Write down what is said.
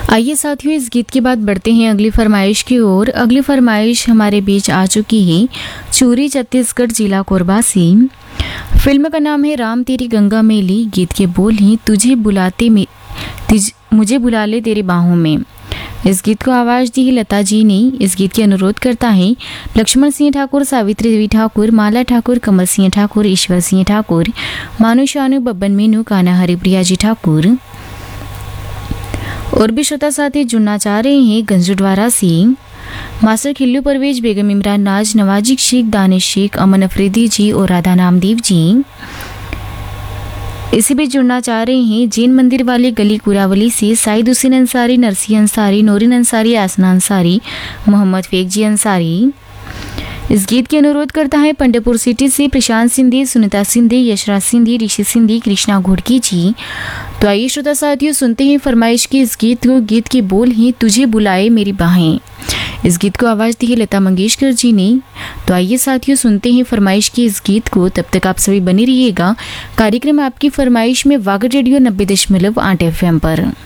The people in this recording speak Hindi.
आइए साथियों, इस गीत के बाद बढ़ते हैं अगली फरमाइश की ओर। अगली फरमाइश हमारे बीच आ चुकी है चूरी, छत्तीसगढ़, जिला कोरबा से। फिल्म का नाम है राम तेरी गंगा मेली। गीत के बोल हैं मुझे बुला ले तेरी बाहों में। इस गीत को आवाज़ दी है लता जी ने। इस गीत के अनुरोध करता है लक्ष्मण सिंह ठाकुर, सावित्री देवी ठाकुर, माला ठाकुर, कमल सिंह ठाकुर, ईश्वर सिंह ठाकुर, मानु शानु, बब्बन मीनू, कान्हा हरिप्रिया जी ठाकुर। और भी श्रोता साथी जुड़ना चाह रहे हैं गंजुडवारा से। मास्टर खिल्लू परवेज, बेगम इमरान नाज, नवाजिक शेख, दानिश शेख, अमन अफरीदी जी और राधा नामदेव जी। इसी बीच जुड़ना चाह रहे हैं जैन मंदिर वाली गली कुरावली से साइद हुसैन अंसारी, नरसी अंसारी, नूरिन अंसारी, आसना अंसारी, मोहम्मद फेक जी अंसारी। इस गीत के अनुरोध करता है पंडेपुर सिटी से प्रशांत सिंधी, सुनीता सिंधी, यशराज सिंधी, ऋषि सिंधी, कृष्णा घोड़की जी। तो आइए श्रोता साथियों, सुनते हैं फरमाइश की इस गीत को। गीत के बोल हैं तुझे बुलाए मेरी बाहें। इस गीत को आवाज़ दी है लता मंगेशकर जी ने। तो आइए साथियों, सुनते हैं फरमाइश की इस गीत को। तब तक आप सभी बने रहिएगा कार्यक्रम आपकी फरमाइश में वागड़ रेडियो 90.8 FM पर।